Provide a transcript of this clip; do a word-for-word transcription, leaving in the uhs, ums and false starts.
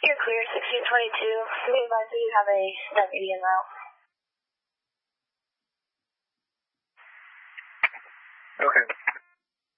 You're clear, sixteen twenty-two. We advise that you have a step median route. Okay.